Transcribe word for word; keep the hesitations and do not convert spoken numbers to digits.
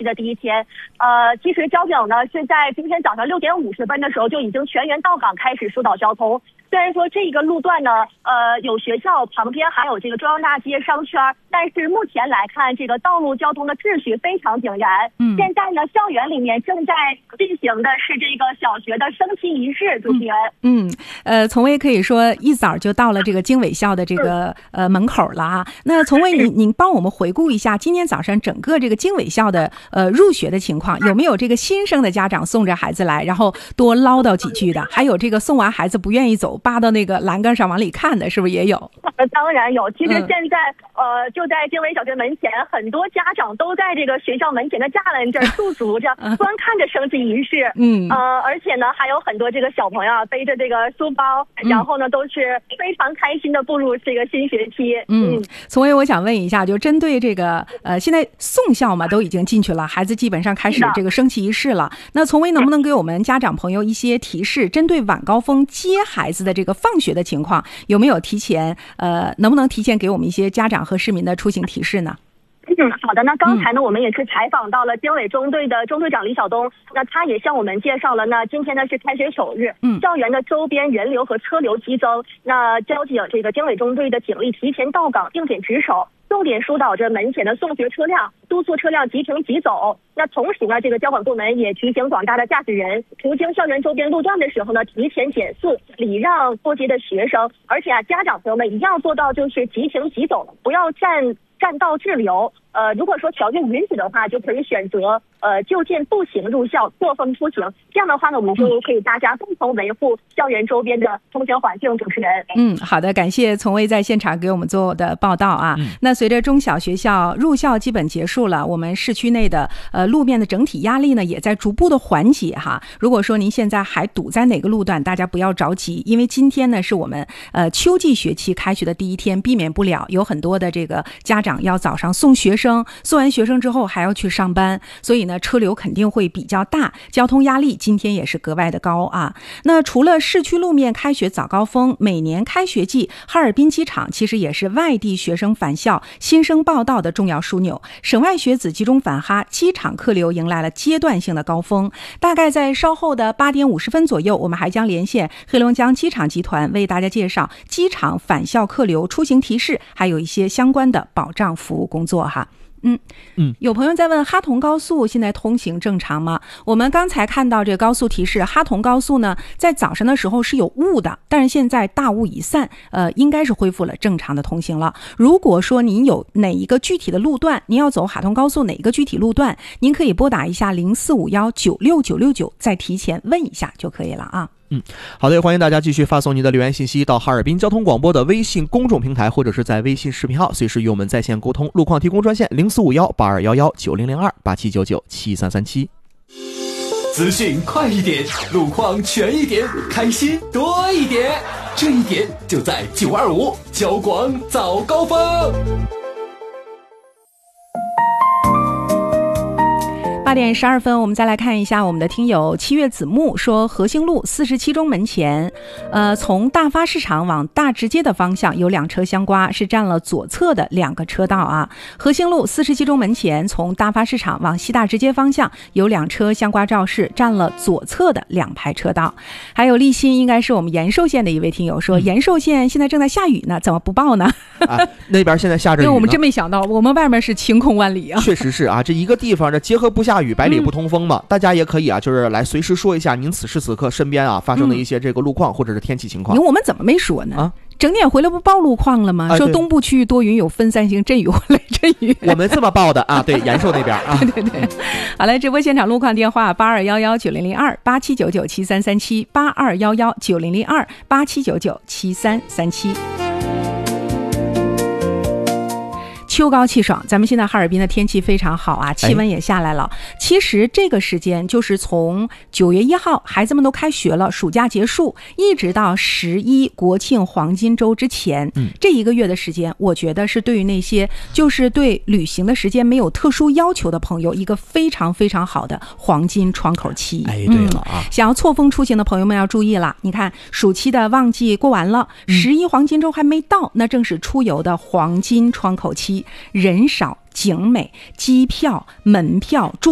期的第一天。呃，其实交警呢是在今天早上六点五十分的时候就已经全员到岗开始疏导交通。虽然说这个路段呢，呃，有学校旁边还有这个中央大街商圈，但是目前来看，这个道路交通的秩序非常井然。嗯，现在呢，校园里面正在进行的是这个小学的升旗仪式。主持人， 嗯，呃，从威可以说一早就到了这个经纬校的这个、嗯、呃门口了啊。那从威，您您帮我们回顾一下今天早上整个这个经纬校的呃入学的情况，有没有这个新生的家长送着孩子来，然后多唠叨几句的？还有这个送完孩子不愿意走，扒到那个栏杆上往里看的，是不是也有？ 呃，当然有。其实现在、嗯、呃，就在经纬小学门前，很多家长都在这个学校门前的栅栏这儿驻足着，观看着升旗仪式。嗯，呃，而且呢，还有很多这个小朋友啊，背着这个书包，然后呢，都是非常开心的步入这个新学期。 嗯，从威，我想问一下，就针对这个呃，现在送校嘛，都已经进去了，孩子基本上开始这个升旗仪式了。那从威能不能给我们家长朋友一些提示，针对晚高峰接孩子的这个放学的情况，有没有提前呃，能不能提前给我们一些家长和市民的出行提示呢？ 嗯，好的。那刚才呢，我们也是采访到了经纬中队的中队长李晓东，那他也向我们介绍了，那今天呢是开学首日，嗯，校园的周边人流和车流激增，那交警这个经纬中队的警力提前到岗，定点值守，重点疏导着门前的送学车辆，督促车辆即停即走。那同时呢，这个交管部门也提醒广大的驾驶人，途经校园周边路段的时候呢，提前减速，礼让过街的学生。而且啊，家长朋友们一定要做到就是即停即走，不要占占道滞留。呃，如果说条件允许的话，就可以选择呃就近步行入校，错峰出行。这样的话呢，我们就可以大家共同维护校园周边的通行环境。主持人， 嗯，好的，感谢从威在现场给我们做的报道啊。嗯、那随着中小学校入校基本结束了，我们市区内的呃路面的整体压力呢也在逐步的缓解哈。如果说您现在还堵在哪个路段，大家不要着急，因为今天呢是我们呃秋季学期开学的第一天，避免不了有很多的这个家长要早上送学生。送完学生之后还要去上班，所以呢车流肯定会比较大，交通压力今天也是格外的高啊。那除了市区路面开学早高峰，每年开学季哈尔滨机场其实也是外地学生返校新生报到的重要枢纽，省外学子集中返哈，机场客流迎来了阶段性的高峰。大概在稍后的八点五十分左右，我们还将连线黑龙江机场集团，为大家介绍机场返校客流出行提示，还有一些相关的保障服务工作哈。嗯嗯，有朋友在问哈同高速现在通行正常吗？我们刚才看到这个高速提示，哈同高速呢在早上的时候是有雾的，但是现在大雾已散，呃，应该是恢复了正常的通行了。如果说您有哪一个具体的路段，您要走哈同高速哪一个具体路段，您可以拨打一下零四五幺九六九六九，再提前问一下就可以了啊。 嗯，好的，欢迎大家继续发送您的留言信息到哈尔滨交通广播的微信公众平台，或者是在微信视频号随时与我们在线沟通。路况提供专线零四五幺八二幺幺九零零二八七九九七三三七。 资讯快一点，路况全一点，开心多一点，这一点就在九二五交广早高峰。 八点十二分，我们再来看一下我们的听友七月子木说，和兴路四十七中门前，呃，从大发市场往大直街的方向有两车相刮，是占了左侧的两个车道啊。和兴路四十七中门前，从大发市场往西大直街方向有两车相刮肇事，占了左侧的两排车道。还有立新，应该是我们延寿县的一位听友说，嗯、延寿县现在正在下雨呢，怎么不报呢？ 啊，那边现在下着雨呢。 因为我们真没想到，我们外面是晴空万里啊。 确实是啊，这一个地方的结合不下雨，百里不通风嘛、嗯、大家也可以啊，就是来随时说一下您此时此刻身边啊发生的一些这个路况、嗯、或者是天气情况。 我们怎么没说呢？ 啊， 整点回来不报路况了吗？ 啊、 说东部区域多云有分散性阵雨或雷阵雨。 我们这么报的啊，对，延寿那边啊。 对对对。好嘞，直播现场路况电话八二幺幺九零零二八七九九七三三七八二幺幺九零零二八七九九七三三七。秋高气爽，咱们现在哈尔滨的天气非常好啊，气温也下来了。其实这个时间就是从九月一号孩子们都开学了，暑假结束，一直到十一国庆黄金周之前、嗯、这一个月的时间，我觉得是对于那些就是对旅行的时间没有特殊要求的朋友一个非常非常好的黄金窗口期。 哎，对了啊、嗯， 想要错峰出行的朋友们要注意了，你看暑期的旺季过完了，十一黄金周还没到、嗯、那正是出游的黄金窗口期，人少景美，机票门票住